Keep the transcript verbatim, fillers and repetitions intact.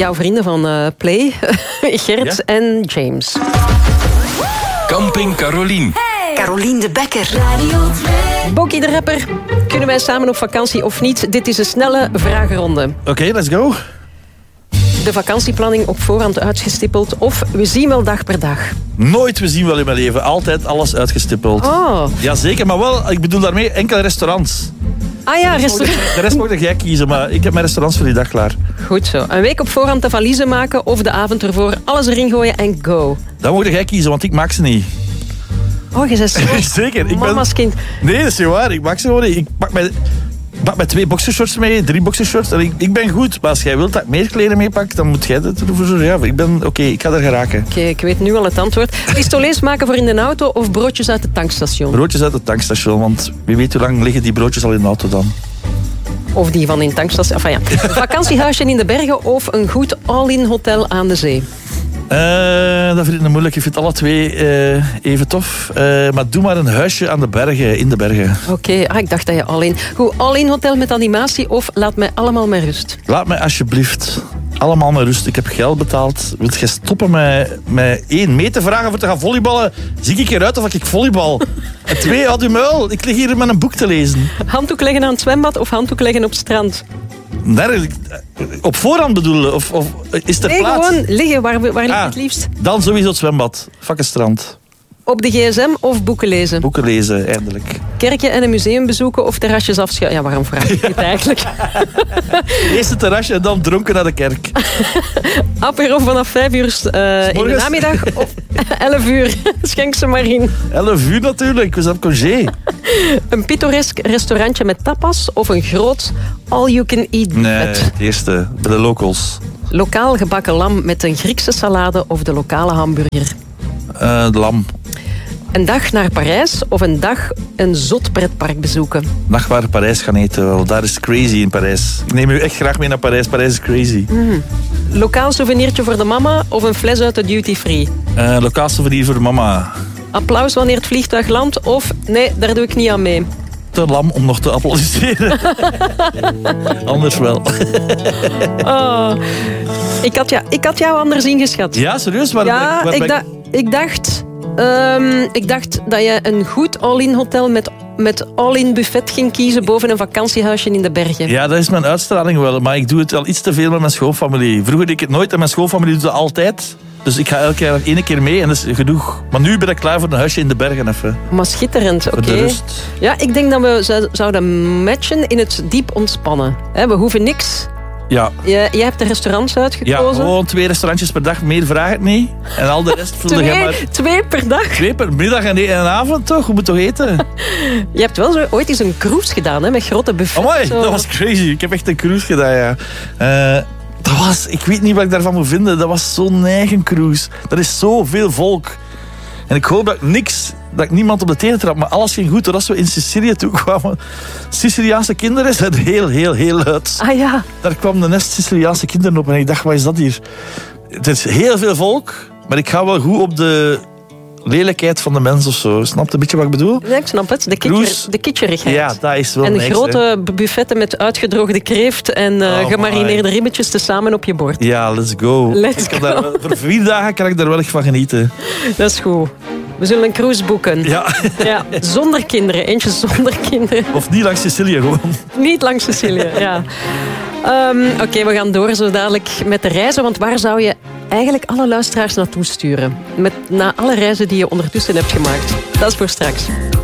jouw vrienden van uh, Play, Gert ja? en James. Camping Carolien. Hey. Carolien de Bekker. Radio twee. Boki de rapper. Kunnen wij samen op vakantie of niet? Dit is een snelle vragenronde. Oké, okay, let's go. De vakantieplanning op voorhand uitgestippeld of we zien wel dag per dag? Nooit we zien wel in mijn leven. Altijd alles uitgestippeld. Oh. Jazeker, maar wel, ik bedoel daarmee enkele restaurants. Ah ja, restaurants. De rest mag jij kiezen, maar ik heb mijn restaurants voor die dag klaar. Goed zo. Een week op voorhand de valiezen maken of de avond ervoor alles erin gooien en go? Dan mag jij kiezen, want ik maak ze niet. Oh, je zegt zo. Zeker. Ik Mama's ben... kind. Nee, dat is niet waar. Ik maak ze gewoon niet. Ik pak mijn... Ik pak met twee boxershorts mee, drie boxershorts. En ik, ik ben goed, maar als jij wilt dat ik meer kleren meepak, dan moet jij dat ervoor zorgen. Ja, ik ben oké, okay, ik ga er geraken. Oké, okay, ik weet nu al het antwoord. Pistolets maken voor in de auto of broodjes uit het tankstation? Broodjes uit het tankstation, want wie weet hoe lang liggen die broodjes al in de auto dan. Of die van in het tankstation. Enfin, ja. Een vakantiehuisje in de bergen of een goed all-in hotel aan de zee? Uh, dat vind ik moeilijk. Ik vind alle twee uh, even tof. Uh, maar doe maar een huisje aan de bergen, in de bergen. Oké, okay. ah, ik dacht dat je all-in... Goed, all-in hotel met animatie of laat mij allemaal met rust? Laat mij alsjeblieft allemaal met rust. Ik heb geld betaald. Wilt jij stoppen met, met één, mee te vragen voor te gaan volleyballen? Zie ik eruit of ik volleybal? En twee, houd uw muil. Ik lig hier met een boek te lezen. Handdoek leggen aan het zwembad of handdoek leggen op het strand? Nee, op voorhand bedoelen? Of, of is er nee, plaats? Nee, gewoon liggen. Waar, waar ligt ah, het liefst? Dan sowieso het zwembad. Fucking strand. Op de gsm of boeken lezen? Boeken lezen, eindelijk. Kerkje en een museum bezoeken of terrasjes afschuiven? Ja, waarom vraag ik dit eigenlijk? Eerst het terrasje en dan dronken naar de kerk. Apero vanaf vijf uur uh, in de namiddag of elf uur. Schenk ze maar in. elf uur natuurlijk, we zijn op congé. Een pittoresk restaurantje met tapas of een groot all-you-can-eat buffet? Nee, het eerste, bij de locals. Lokaal gebakken lam met een Griekse salade of de lokale hamburger? Uh, de lam. Een dag naar Parijs of een dag een zot pretpark bezoeken? Een dag waar Parijs gaan eten, wel. Daar is crazy in Parijs. Ik neem u echt graag mee naar Parijs. Parijs is crazy. Mm. Lokaal souvenirtje voor de mama of een fles uit de duty free? Uh, lokaal souvenir voor de mama. Applaus wanneer het vliegtuig landt of nee, daar doe ik niet aan mee? Te lam om nog te applaudisseren. Anders wel. Oh. Ik, had ja, ik had jou anders ingeschat. Ja, serieus? Waar ja, ben, waar ik, da- ik dacht... Um, ik dacht dat je een goed all-in hotel met, met all-in buffet ging kiezen boven een vakantiehuisje in de bergen. Ja, dat is mijn uitstraling wel. Maar ik doe het al iets te veel met mijn schoonfamilie. Vroeger deed ik het nooit en mijn schoonfamilie doet het altijd. Dus ik ga elke keer één keer mee en dat is genoeg. Maar nu ben ik klaar voor een huisje in de bergen even. Maar schitterend, oké. Okay. De rust. Ja, ik denk dat we zouden matchen in het diep ontspannen. We hoeven niks... Ja. Je, jij hebt de restaurants uitgekozen. Ja, gewoon twee restaurantjes per dag. Meer vraag het niet. En al de rest voelde twee, je maar... Twee per dag? Twee per middag en een avond, toch? Je moet toch eten? Je hebt wel zo ooit eens een cruise gedaan, hè, met grote buffets. Amai, dat was crazy. Ik heb echt een cruise gedaan, ja. Uh, dat was... Ik weet niet wat ik daarvan moet vinden. Dat was zo'n eigen cruise. Dat is zoveel volk. En ik hoop dat ik niks... Dat ik niemand op de tenen trap, maar alles ging goed. Totdat we in Sicilië toe kwamen. Siciliaanse kinderen zijn heel, heel, heel luid. Ah ja. Daar kwam de nest Siciliaanse kinderen op en ik dacht, wat is dat hier? Het is heel veel volk, maar ik ga wel goed op de lelijkheid van de mens of zo. Snap je een beetje wat ik bedoel? Ja, ik snap het. De, kitcher, de kitcherigheid. Ja, dat is wel En niks, grote hè. buffetten met uitgedroogde kreeft en uh, oh, gemarineerde my. ribbetjes tezamen op je bord. Ja, let's go. Let's ik go. Daar, voor vier dagen kan ik daar wel echt van genieten. Dat is goed. We zullen een cruise boeken. Ja. ja. Zonder kinderen. Eentje zonder kinderen. Of niet langs Sicilië gewoon. Niet langs Sicilië, ja. Um, Oké, okay, we gaan door zo dadelijk met de reizen. Want waar zou je eigenlijk alle luisteraars naartoe sturen? Met, na alle reizen die je ondertussen hebt gemaakt. Dat is voor straks.